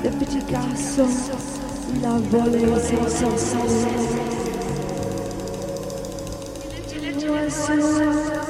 le petit garçon, il a volé sans savoir. Il est oiseau.